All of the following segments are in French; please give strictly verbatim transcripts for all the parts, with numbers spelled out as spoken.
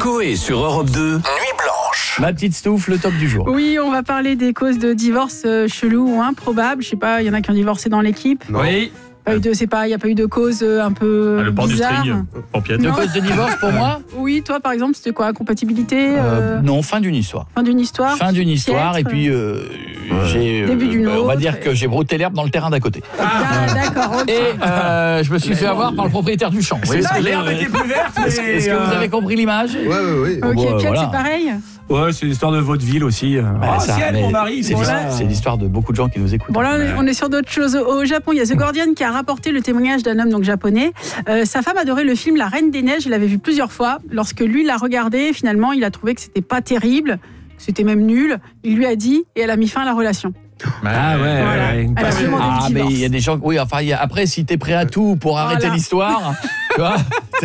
Coé sur Europe deux, Nuit Blanche. Ma petite Stouff, le top du jour. Oui, on va parler des causes de divorce euh, chelou ou improbables. Je sais pas, il y en a qui ont divorcé dans l'équipe. Oui. Pas eu de, c'est pas, il n'y a pas eu de cause euh, un peu Ah, le port du bizarre. string, Pompiette. De Non. cause de divorce pour moi Oui, toi par exemple, c'était quoi? Compatibilité euh, euh, Non, fin d'une histoire. Fin d'une histoire Fin d'une histoire, et Piètre. puis euh, j'ai. Début d'une on va autre, dire et- que j'ai brouté l'herbe dans le terrain d'à côté. Ah, d'accord, ok. Et euh, je me suis fait avoir par le propriétaire du champ. Vous voyez ce que je- L'herbe était plus verte, mais... Est-ce est-ce que vous avez compris l'image? Ouais, ouais, ouais. Ok, Bon, Piet, voilà. c'est pareil. Ouais, c'est l'histoire de vaudeville aussi. Bah, Ah, ça, ciel, mais mon mari. C'est bon, l'histoire, là. c'est l'histoire de beaucoup de gens qui nous écoutent. Bon là, on est- Ouais. on est sur d'autres choses. Au Japon, il y a The Guardian qui a rapporté le témoignage d'un homme donc japonais. Euh, sa femme adorait le film La Reine des Neiges. Il l'avait vu plusieurs fois. Lorsque lui l'a regardé, finalement, il a trouvé que c'était pas terrible, que c'était même nul. Il lui a dit et elle a mis fin à la relation. Ah ouais, Voilà. ouais, une Elle a passion. demandé Ah, le mais divorce. il y a des gens. Oui, enfin, il y a- après, si t'es prêt à tout pour arrêter Voilà. l'histoire, tu vois,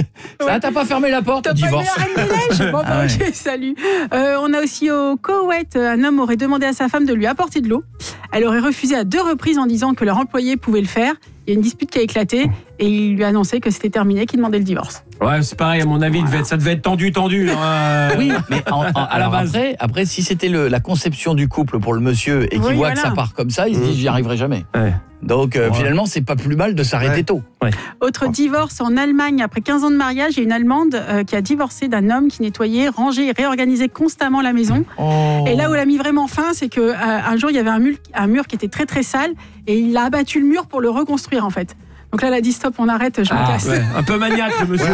ça, t'as pas fermé la porte, T'as pas aimé divorce. La Reine des Neiges? Bon, bah, Ah ouais. ok, salut. Euh, on a aussi au Koweït, un homme aurait demandé à sa femme de lui apporter de l'eau. Elle aurait refusé à deux reprises en disant que leur employé pouvait le faire. Il y a une dispute qui a éclaté et il lui a annoncé que c'était terminé, qu'il demandait le divorce. Ouais, c'est pareil, à mon avis, il devait être- ça devait être tendu, tendu. hein. Oui, mais en- en- À la alors base. après, après, si c'était le- la conception du couple pour le monsieur et qu'il Oui, voit que voilà. ça part comme ça, il se dit j'y arriverai jamais. Ouais. Donc euh, Ouais. finalement, c'est pas plus mal de s'arrêter Ouais. tôt. Autre divorce en Allemagne, après quinze ans de mariage, il y a une Allemande euh, qui a divorcé d'un homme qui nettoyait, rangeait et réorganisait constamment la maison. Oh. Et là où elle a mis vraiment fin, c'est qu'un un jour, il y avait un mur, un mur qui était très très sale et il a abattu le mur pour le reconstruire en fait. Donc là, elle a dit stop, on arrête, je me Ah, casse. Ouais, un peu maniaque, le monsieur.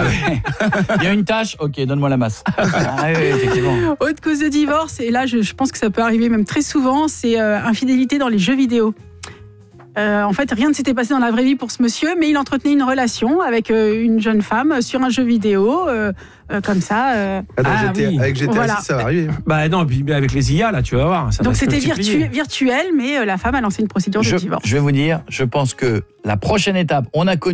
Il y a une tâche, ok, donne-moi la masse. Ah, oui, oui, effectivement. Autre cause de divorce, et là je, je pense que ça peut arriver même très souvent, c'est euh, infidélité dans les jeux vidéo. Euh, en fait, rien ne s'était passé dans la vraie vie pour ce monsieur, mais il entretenait une relation avec euh, une jeune femme sur un jeu vidéo, euh, euh, comme ça. euh. Ah, dans Ah, G T A oui. Avec G T A Voilà. six, ça va arriver. Bah non, puis avec les I A, là, tu vas voir. Ça va Donc se c'était multiplier. virtu- virtuel, mais euh, la femme a lancé une procédure de Je, divorce. je vais vous dire, je pense que la prochaine étape, on a connu